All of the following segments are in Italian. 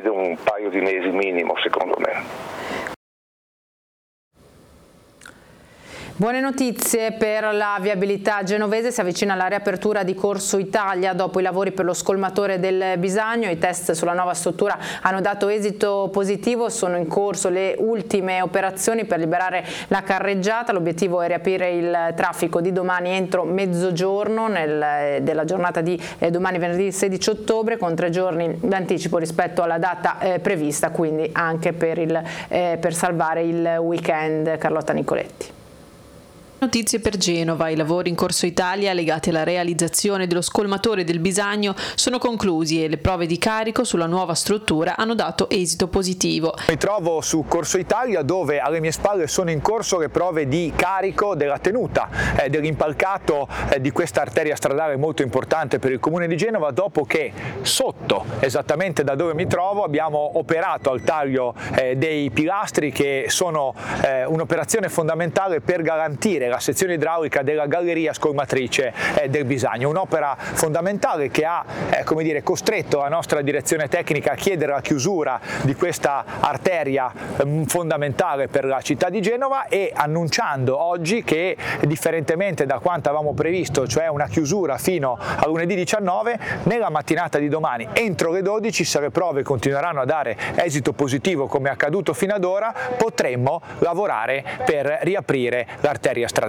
richiede un paio di mesi minimo, secondo me. Buone notizie per la viabilità genovese, si avvicina alla riapertura di Corso Italia dopo i lavori per lo scolmatore del Bisagno. I test sulla nuova struttura hanno dato esito positivo, sono in corso le ultime operazioni per liberare la carreggiata. L'obiettivo è riaprire il traffico di domani entro mezzogiorno della giornata di domani venerdì 16 ottobre con 3 giorni d'anticipo rispetto alla data prevista, quindi anche per salvare il weekend. Carlotta Nicoletti. Notizie per Genova. I lavori in Corso Italia legati alla realizzazione dello scolmatore del Bisagno sono conclusi e le prove di carico sulla nuova struttura hanno dato esito positivo. Mi trovo su Corso Italia dove alle mie spalle sono in corso le prove di carico della tenuta dell'impalcato di questa arteria stradale molto importante per il comune di Genova, dopo che sotto, esattamente da dove mi trovo, abbiamo operato al taglio dei pilastri, che sono un'operazione fondamentale per garantire la sezione idraulica della galleria scolmatrice del Bisagno, un'opera fondamentale che ha costretto la nostra direzione tecnica a chiedere la chiusura di questa arteria fondamentale per la città di Genova, e annunciando oggi che, differentemente da quanto avevamo previsto, cioè una chiusura fino a lunedì 19, nella mattinata di domani entro le 12, se le prove continueranno a dare esito positivo come è accaduto fino ad ora, potremmo lavorare per riaprire l'arteria stradale.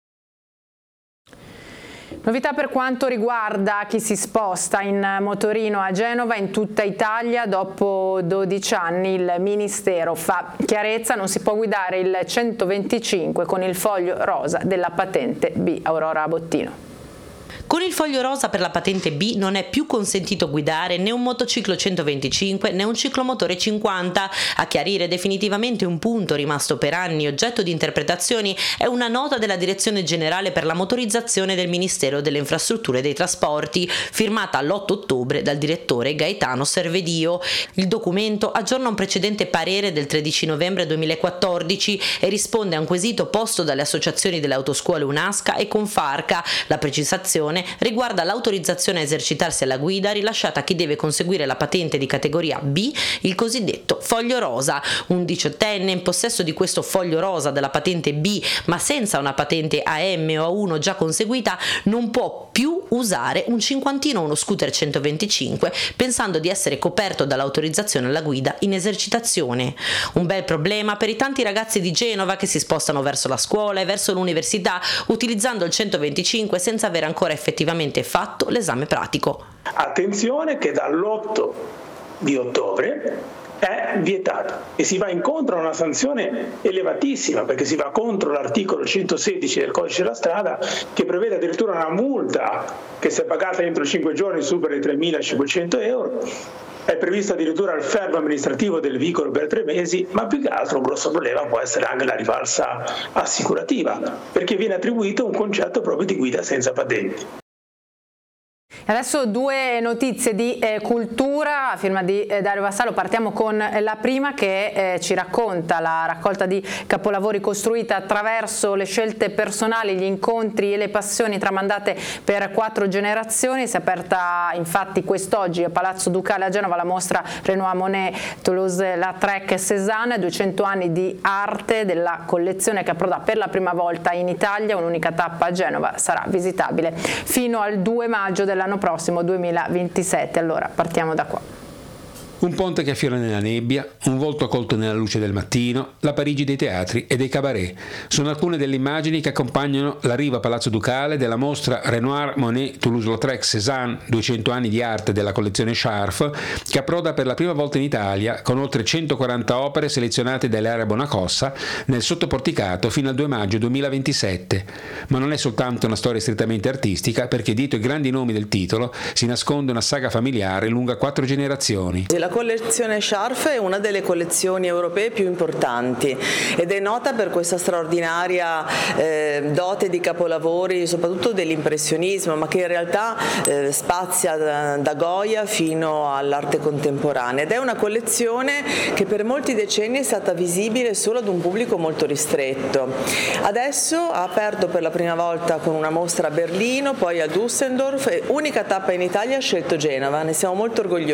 Novità per quanto riguarda chi si sposta in motorino a Genova. In tutta Italia dopo 12 anni il Ministero fa chiarezza, non si può guidare il 125 con il foglio rosa della patente B. Aurora Bottino. Con il foglio rosa per la patente B non è più consentito guidare né un motociclo 125 né un ciclomotore 50. A chiarire definitivamente un punto rimasto per anni oggetto di interpretazioni è una nota della Direzione Generale per la Motorizzazione del Ministero delle Infrastrutture e dei Trasporti, firmata l'8 ottobre dal direttore Gaetano Servedio. Il documento aggiorna un precedente parere del 13 novembre 2014 e risponde a un quesito posto dalle associazioni delle autoscuole Unasca e Confarca. La precisazione riguarda l'autorizzazione a esercitarsi alla guida rilasciata a chi deve conseguire la patente di categoria B, il cosiddetto foglio rosa. Un 18enne in possesso di questo foglio rosa della patente B, ma senza una patente AM o A1 già conseguita, non può più usare un cinquantino o uno scooter 125 pensando di essere coperto dall'autorizzazione alla guida in esercitazione. Un bel problema per i tanti ragazzi di Genova che si spostano verso la scuola e verso l'università utilizzando il 125 senza aver ancora effettivamente fatto l'esame pratico. Attenzione che dall'8 di ottobre è vietato e si va incontro a una sanzione elevatissima, perché si va contro l'articolo 116 del codice della strada, che prevede addirittura una multa che, se pagata entro 5 giorni, supera i 3.500 euro. È previsto addirittura il fermo amministrativo del veicolo per 3 mesi, ma più che altro un grosso problema può essere anche la rivalsa assicurativa, perché viene attribuito un concetto proprio di guida senza patenti. Adesso 2 notizie di cultura a firma di Dario Vassallo. Partiamo con la prima, che ci racconta la raccolta di capolavori costruita attraverso le scelte personali, gli incontri e le passioni tramandate per 4 generazioni. Si è aperta infatti quest'oggi a Palazzo Ducale a Genova la mostra Renoir Monet Toulouse-Lautrec Cézanne, 200 anni di arte della collezione, che approda per la prima volta in Italia. Un'unica tappa a Genova sarà visitabile fino al 2 maggio dell'anno prossimo 2027. Allora partiamo da qua. Un ponte che affiora nella nebbia, un volto colto nella luce del mattino, la Parigi dei teatri e dei cabaret. Sono alcune delle immagini che accompagnano l'arrivo a Palazzo Ducale della mostra Renoir Monet Toulouse-Lautrec Cézanne, 200 anni di arte della collezione Scharf, che approda per la prima volta in Italia con oltre 140 opere selezionate dall'area Bonacossa nel sottoporticato fino al 2 maggio 2027. Ma non è soltanto una storia strettamente artistica, perché dietro i grandi nomi del titolo si nasconde una saga familiare lunga 4 generazioni. La collezione Scharf è una delle collezioni europee più importanti ed è nota per questa straordinaria dote di capolavori, soprattutto dell'impressionismo, ma che in realtà spazia da Goya fino all'arte contemporanea, ed è una collezione che per molti decenni è stata visibile solo ad un pubblico molto ristretto. Adesso ha aperto per la prima volta con una mostra a Berlino, poi a Düsseldorf, e unica tappa in Italia ha scelto Genova. Ne siamo molto orgogliosi.